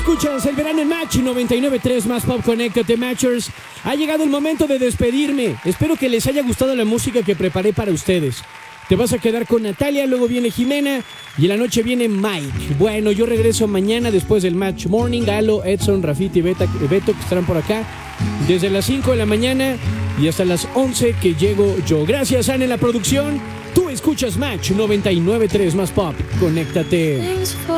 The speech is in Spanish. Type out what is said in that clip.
Escuchas el verano en Match 99.3 más Pop. Conéctate, Matchers. Ha llegado el momento de despedirme. Espero que les haya gustado la música que preparé para ustedes. Te vas a quedar con Natalia, luego viene Jimena y en la noche viene Mike. Bueno, yo regreso mañana después del Match Morning. Galo, Edson, Rafiti y Beto que estarán por acá desde las 5 de la mañana y hasta las 11 que llego yo. Gracias, Ana, en la producción. Tú escuchas Match 99.3 más Pop. Conéctate.